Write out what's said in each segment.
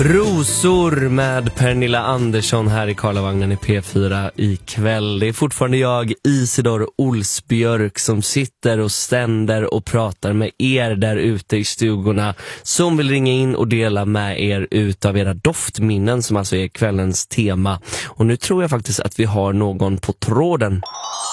Rosor med Pernilla Andersson här i Karlavagnen i P4 ikväll. Det är fortfarande jag, Isidor Olsbjörk, som sitter och ständer och pratar med er där ute i stugorna som vill ringa in och dela med er utav era doftminnen som alltså är kvällens tema. Och nu tror jag faktiskt att vi har någon på tråden.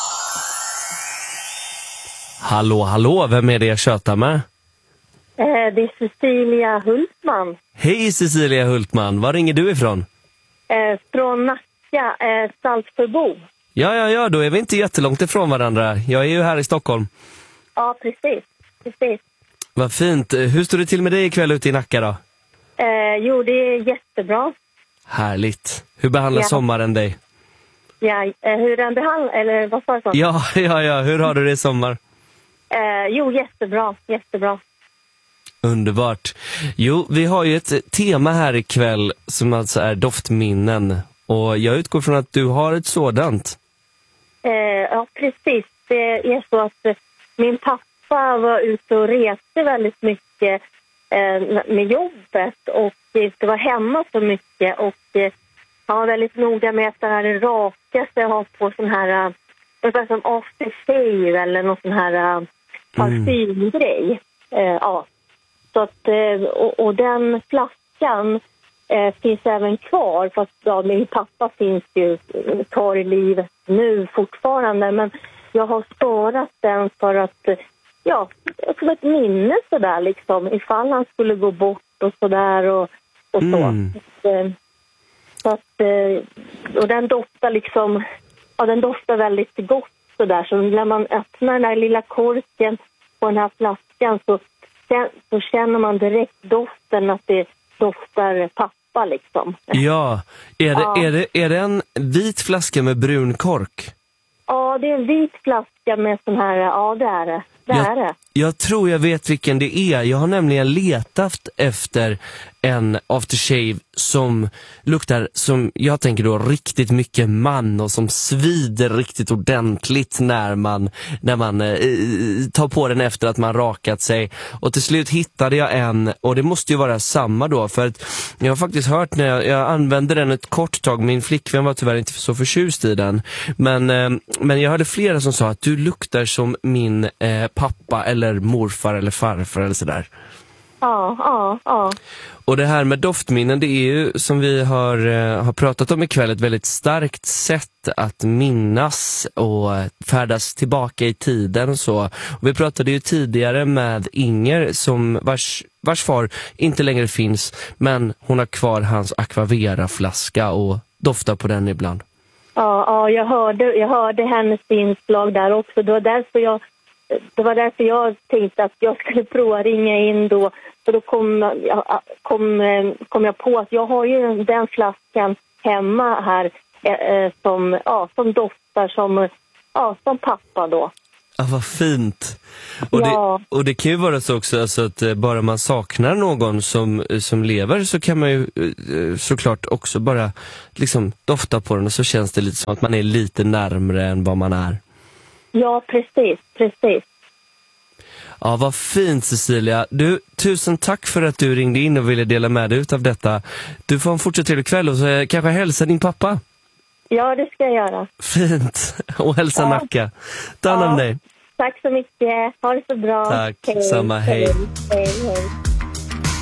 Hallå, vem är det jag tjötar med? Det är Cecilia Hultman. Hej Cecilia Hultman, var ringer du ifrån? Från Nacka, Saltsjöbo. Ja, då är vi inte jättelångt ifrån varandra. Jag är ju här i Stockholm. Ja, precis. Vad fint. Hur står det till med dig ikväll ute i Nacka då? Jo, det är jättebra. Härligt. Hur behandlar sommaren dig? Ja, hur den behandlar, eller vad sa du? Ja, hur har du det i sommar? Jo, jättebra. Underbart. Jo, vi har ju ett tema här ikväll som alltså är doftminnen. Och jag utgår från att du har ett sådant. Ja, precis. Det är så att min pappa var ute och reste väldigt mycket med jobbet och inte var hemma så mycket. Och han var väldigt noga med att det här raka sig ha på sån här som aftershave eller någon sån här parfymgrej. Ja. Så att, och den flaskan finns även kvar, fast min pappa finns ju kvar i livet nu fortfarande, men jag har sparat den för att, som ett minne sådär liksom, ifall han skulle gå bort och sådär och så. Så att, och den doftar liksom, den doftar väldigt gott sådär, så när man öppnar den där lilla korken på den här flaskan så känner man direkt doften, att det doftar pappa liksom. Ja, är det en vit flaska med brun kork? Ja, det är en vit flaska med sån här, det är det. Jag tror jag vet vilken det är. Jag har nämligen letat efter en aftershave som luktar, som jag tänker då, riktigt mycket man och som svider riktigt ordentligt när man tar på den efter att man rakat sig. Och till slut hittade jag en, och det måste ju vara samma då, för att jag har faktiskt hört när jag använde den ett kort tag, min flickvän var tyvärr inte så förtjust i den, men jag hörde flera som sa att du luktar som min pappa eller morfar eller farfar eller sådär. Ja. Och det här med doftminnen, det är ju, som vi har pratat om ikväll, ett väldigt starkt sätt att minnas och färdas tillbaka i tiden och så. Och vi pratade ju tidigare med Inger som vars far inte längre finns, men hon har kvar hans Aquavera-flaska och doftar på den ibland. Ja, jag hörde hennes inslag där också. Det var därför jag tänkte att jag skulle prova ringa in då. För då kom jag på att jag har ju den flaskan hemma här som doftar som pappa då. Ja, vad fint. Och det kan ju vara så också, alltså, att bara man saknar någon som lever, så kan man ju såklart också bara liksom dofta på den, och så känns det lite som att man är lite närmare än vad man är. Ja, precis. Ja, vad fint Cecilia. Du, tusen tack för att du ringde in och ville dela med dig av detta. Du får en fortsatt trevlig kväll och så kanske hälsa din pappa. Ja, det ska jag göra. Fint. Och hälsa Nacka. Ta hand om dig. Tack så mycket. Ha det så bra. Tack, samma. Hej. Hej.